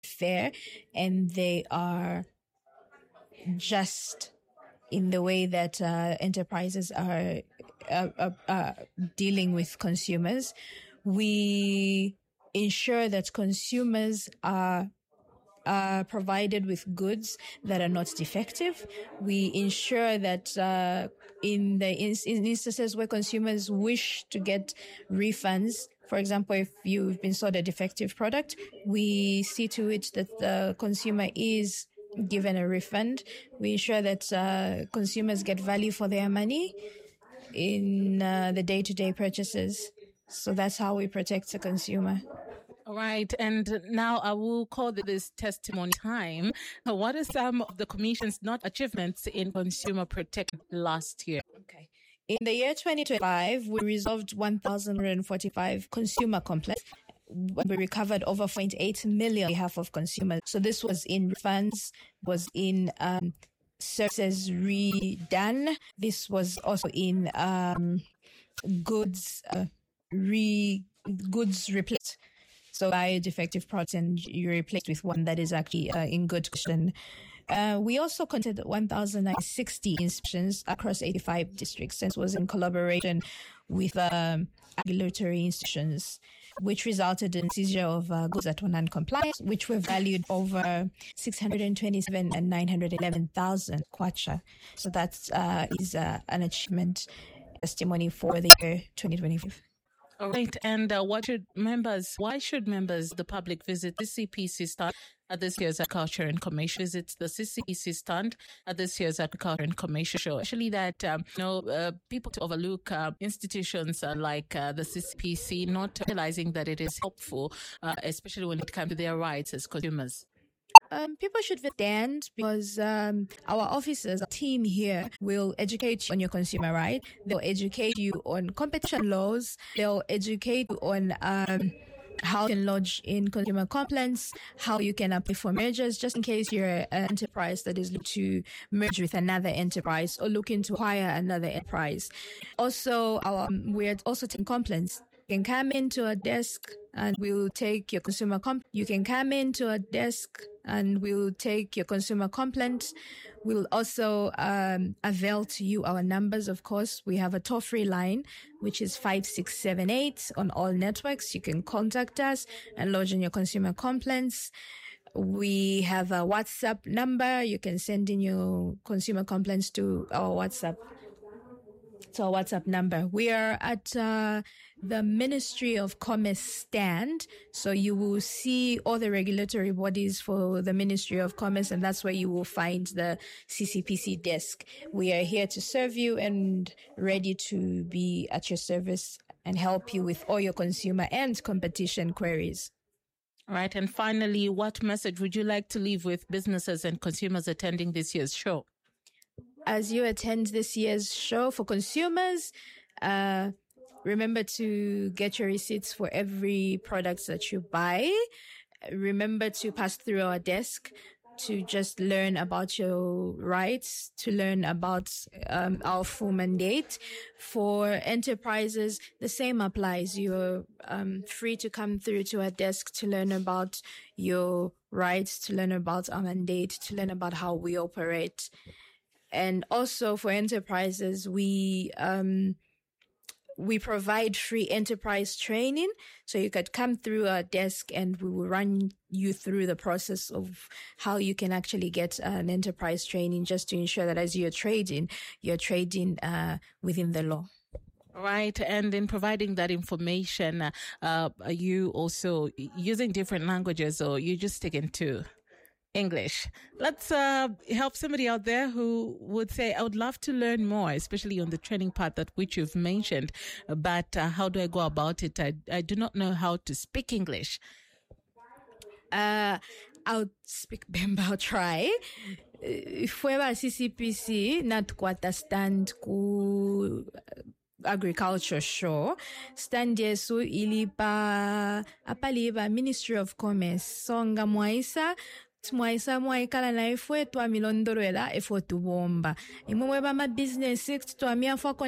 fair and they are just in the way that enterprises are dealing with consumers. We ensure that consumers are provided with goods that are not defective. We ensure that in instances where consumers wish to get refunds, for example, if you've been sold a defective product, we see to it that the consumer is given a refund. We ensure that consumers get value for their money in the day-to-day purchases. So that's how we protect the consumer. All right. And now I will call this testimony time. What are some of the Commission's achievements in consumer protection last year? Okay. In the year 2025, we resolved 1,145 consumer complaints. We recovered over 0.8 million on behalf of consumers. So this was in refunds, was in services redone. This was also in goods replaced. So buy a defective product and you replace with one that is actually in good condition. We also conducted 1,060 inspections across 85 districts, and it was in collaboration with regulatory institutions, which resulted in seizure of goods that were non-compliant, which were valued over 627 and 911,000 kwacha. So that is an achievement testimony for the year 2025. All right. And why should members, the public, visit the CPC stand at this year's Agriculture and Commercial? Visit the CPC stand at this year's Agriculture and Commercial Show. Actually, that people to overlook institutions like the CPC, not realizing that it is helpful, especially when it comes to their rights as consumers. People should stand because our officers, our team here will educate you on your consumer right. They'll educate you on competition laws. They'll educate you on how you can lodge in consumer complaints, how you can apply for mergers, just in case you're an enterprise that is looking to merge with another enterprise or looking to acquire another enterprise. Also, we're also taking complaints. You can come into a desk and we'll take your consumer complaint. You can come into a desk and we'll take your consumer complaint. We'll also avail to you our numbers, of course. We have a toll-free line, which is 5678 on all networks. You can contact us and lodge in your consumer complaints. We have a WhatsApp number. You can send in your consumer complaints to our WhatsApp. So our WhatsApp number. We are at the Ministry of Commerce stand. So you will see all the regulatory bodies for the Ministry of Commerce, and that's where you will find the CCPC desk. We are here to serve you and ready to be at your service and help you with all your consumer and competition queries. All right. And finally, what message would you like to leave with businesses and consumers attending this year's show? As you attend this year's show for consumers, remember to get your receipts for every product that you buy. Remember to pass through our desk to just learn about your rights, to learn about our full mandate. For enterprises, the same applies. You're free to come through to our desk to learn about your rights, to learn about our mandate, to learn about how we operate. And also for enterprises, we provide free enterprise training. So you could come through our desk and we will run you through the process of how you can actually get an enterprise training, just to ensure that as you're trading within the law. Right. And in providing that information, are you also using different languages, or you just sticking to English? Let's help somebody out there who would say, I would love to learn more, especially on the training part that which you've mentioned, but how do I go about it? I do not know how to speak English. I'll speak Bemba, I'll try. Fuera CCPC, not kwata stand ku agriculture show. Stand yesu ilipa apaliba Ministry of Commerce. Songa mwaisa mwaikala na ifwe twa milondoro ela ifo tubomba. Imwe bama business twa miafwa